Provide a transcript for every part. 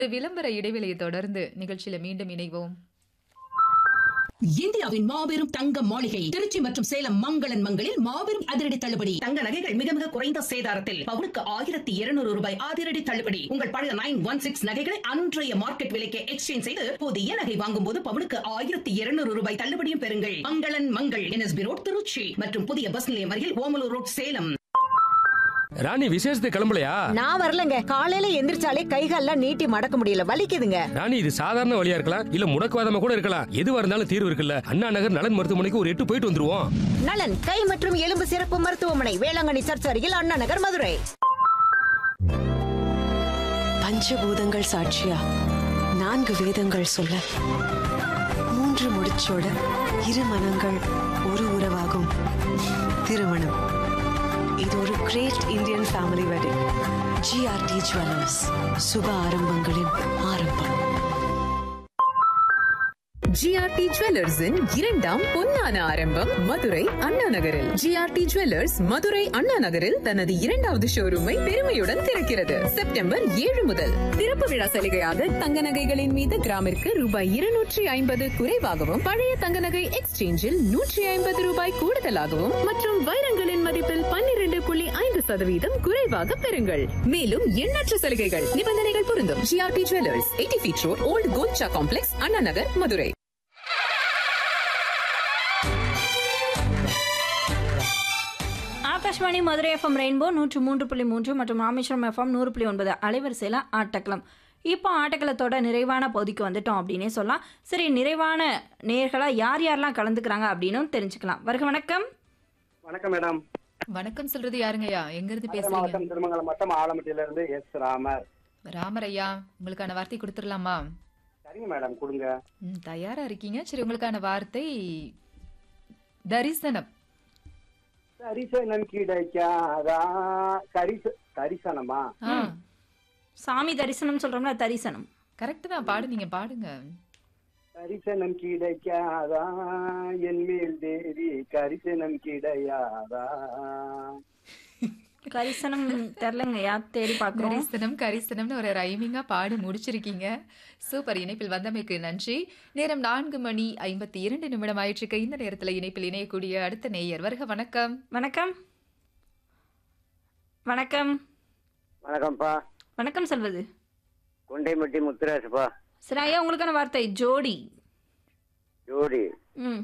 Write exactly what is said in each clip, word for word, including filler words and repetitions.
விளம்பர இடைவெளியை தொடர்ந்து நிகழ்ச்சியில மீண்டும் இணைவோம். இந்தியாவின் மாபெரும் தங்க மாளிகை திருச்சி மற்றும் சேலம் மங்களன் மங்களில் மாபெரும் அதிரடி தள்ளுபடி. தங்க நகைகள் மிக மிக குறைந்த சேதாரத்தில் பவுனுக்கு ஆயிரத்தி இருநூறு ரூபாய் அதிரடி தள்ளுபடி. உங்கள் பழைய நைன் ஒன் சிக்ஸ் நகைகளை அன்றைய மார்க்கெட் விலைக்கு எக்ஸ்சேஞ்ச் செய்து புதிய நகை வாங்கும் போது பவுனுக்கு ஆயிரத்தி இருநூறு ரூபாய் தள்ளுபடியும் பெறுங்கள். மங்களன் மங்கள் என்எஸ்பி ரோட் திருச்சி மற்றும் புதிய பஸ் நிலையம் அருகில் ஓமலூர் ரோட் சேலம். ராணி விசேஷத்துக்கு கிளம்பலையா? நான் வரலங்க. காலையில எந்திரிச்சாலே கைகால்லாம் நீட்டி மடக்க முடியல, வலிக்குதுங்க. ராணி இது சாதாரண வழியா இருக்கலாம், இல்ல முடக்குவாதமா கூட இருக்கலாம். எதுவா இருந்தாலும் தீர்வு இருக்குல்ல. அண்ணா நகர் நலன் மருத்துவமனைக்கு ஒரு எட்டு போயிட்டு வந்துருவோம். நலன் கை மற்றும் எலும்பு சிறப்பு மருத்துவமனை, வேளாங்கண்ணி சர்ச் அருகில் அண்ணா நகர், மதுரை. பஞ்சபூதங்கள் சாட்சியா நான்கு வேதங்கள் சொல்ல மூன்று முடிச்சோட இரு மனங்கள் ஒரு உறவாகும் திருமணம். இது ஒரு great Indian family wedding. GRT jewellers, சுப ஆரம்பங்களின் ஆரம்பம். ஜிஆர்டி ஜுவல்லர்ஸின் இரண்டாம் பொன்னான ஆரம்பம் மதுரை அண்ணா நகரில். ஜிஆர்டி ஜுவல்லர்ஸ் மதுரை அண்ணா நகரில் தனது இரண்டாவது ஷோரூமை பெருமையுடன் திறக்கிறது. செப்டம்பர் ஏழு முதல் திறப்பு விழா சலுகையாக தங்க நகைகளின் மீது கிராமிற்கு ரூபாய் இருநூற்றி ஐம்பது குறைவாகவும், பழைய தங்க நகை எக்ஸ்சேஞ்சில் நூற்றி ஐம்பது ரூபாய் கூடுதலாகவும் மற்றும் வைரங்களின் மதிப்பில் பன்னிரண்டு புள்ளி ஐந்து சதவீதம் குறைவாக பெறுங்கள். மேலும் எண்ணற்ற சலுகைகள், நிபந்தனைகள் பொருந்தும். GRT jewellers, eighty feet road, volt Golcha complex, Anna Nagar, Madurai. Akashvani Madurai FM rainbow நூற்று மூன்று புள்ளி மூன்று மற்றும் ராமேஸ்வரம் எஃப்எம் நூறு புள்ளி ஒன்பது அலைவரிசையில் ஆட்டக்களம். இப்போ ஆட்டக்களத்தோட நிறைவான பகுதிக்கு வந்துட்டோம் அப்படின்னே சொல்லலாம். சரி, நிறைவான நேர்களாக யார் யாரெல்லாம் கலந்துக்கிறாங்க அப்படின்னு தெரிஞ்சுக்கலாம். வருக வணக்கம். வணக்கம் மேடம். வணக்கம் சொல்றது யாருங்கய்யா? எங்க இருந்து பேசுறீங்க? மாவட்டம் திருமங்கலம் மாவட்டம் ஆலமட்டியில இருந்து எஸ் ராமர். ராமர் ஐயா, உங்களுக்கான வார்த்தை கொடுத்துடலாமா? சரிங்க மேடம், கொடுங்க. ம், தயாரா இருக்கீங்க? சரி, உங்களுக்கான வார்த்தை தரிசனம். தரிசனம் கிடைக்காதா? கரிச தரிசனமா? ஆ, சாமி தரிசனம் சொல்றோம்ல, தரிசனம் கரெக்ட் தான். பாடு, நீங்க பாடுங்க. தரிசனம் கிடைக்காதா என் மேல் தேவி, கரிசனம் கிடையாதா? கரிசனம் தெரிலங்க, யார் தேடி பார்க்குறோம். கரிசனம் கரிசனம்னு ஒரு ரைமிங்கா பாடி முடிச்சிருக்கீங்க. சூப்பர். இணைப்பில் வந்தமைக்கு நன்றி. நேரம் நான்கு மணி ஐம்பத்தி இரண்டு நிமிடம் ஆயிற்றுக்கு. இந்த நேரத்தில் இணைப்பில் இணையக்கூடிய அடுத்த நேயர். வருக வணக்கம். வணக்கம் வணக்கம் வணக்கம்ப்பா. வணக்கம் சொல்வது குண்டைமட்டி முத்துராசுப்பா. சரி ஐயா, உங்களுக்கான வார்த்தை ஜோடி. ஜோடி. ம்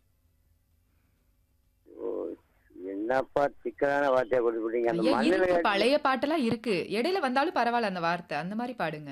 என்னப்பா சிக்கலான வார்த்தையா கொடுத்துட்டீங்க. அந்த ஐயா, மண்ணில இருக்கு, பழைய பாட்டெல்லாம் இருக்கு. இடையில வந்தாலும் பரவாயில்ல, அந்த வார்த்தை அந்த மாதிரி பாடுங்க.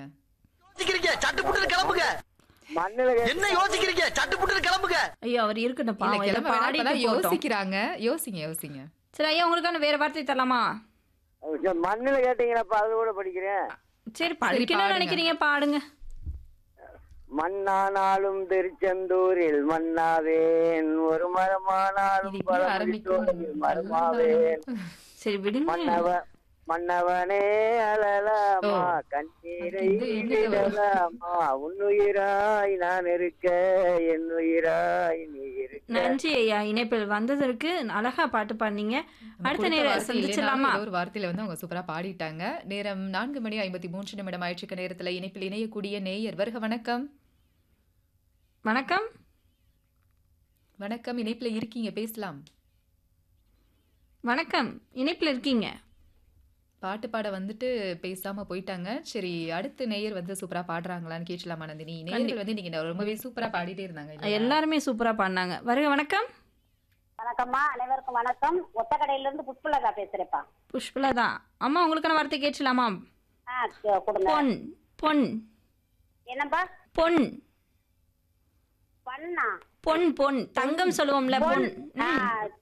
மண்ணில என்ன யோசிக்கிறீங்க? சட்டு புட்டு கிளம்புங்க. ஐயோ, அவர் இருக்கட்டும், இல்ல, கிளம்ப வேணாம், பாடிட்டு இப்பதான் போகட்டும். யோசிக்கிறாங்க. யோசிங்க யோசிங்க. சரி ஐயா, உங்களுக்கான வேற வார்த்தை தரலாமா? மண்ணில கேட்டீங்களாப்பா, அது கூட படிக்கிறேன். சரி, படிக்கணும்னு நினைக்கிறீங்க, பாடுங்க. மண்ணானாலும் திருச்செந்தூரில் மண்ணாவேன், ஒரு மரமானாலும் இது இப்படி ஆரம்பிக்கும். மரமாவேன். சரி விடுங்க. மன்னவ மன்னவனே அழலாமா, ஓ. கண்ணீரை இது என்னது? விடலாமா, உன்னுயிராய் நான் இருக்க, என் உயிராய் நீ இருக்க. நன்றி ஐயா, இணைப்பில் வந்ததற்கு அழகா பாட்டு பாடுனீங்க. அடுத்த கொடுத்த நேரம் வார்த்தை சந்திச்சிடலாமா? இல்லைனாலும் ஏதோ ஒரு வார்த்தையில வந்து அவங்க சூப்பரா பாடிட்டாங்க. நேரம் நான்கு மணி ஐம்பத்தி மூன்று நிமிடம் ஆயிற்றுக்கு. நேரத்துல இணைப்பில் இணையக்கூடிய நேயர். வருக வணக்கம். வணக்கம் வணக்கம். இணைப்புல இருக்கீங்க, பேசலாம். வணக்கம், இணைப்பில் இருக்கீங்க. பாட்டு பாட வந்துட்டு பேசாம போயிட்டாங்க. சரி, அடுத்த நேயர் வந்து சூப்பரா பாடுறாங்களான்னு கேட்கலாமா நந்தினி? நேயர்கள் வந்து நீங்க ரொம்பவே சூப்பரா பாடிட்டே இருந்தாங்க இல்லையா? எல்லாருமே சூப்பரா பாடினாங்க. வருக வணக்கம். வணக்கம்மா, அனைவருக்கும் வணக்கம். ஒத்தக்கடையில இருந்து புஷ்பலதா பேசுறேப்பா. புஷ்பலதா அம்மா, உங்களுக்கான வார்த்தை கேட்கலாமா? ஆ, கொடுங்க. பொன். பொன். என்னப்பா? பொன். பண்ணா? பொன் பொன் தங்கம் சொல்லுவோம்ல, பொன். ஆ,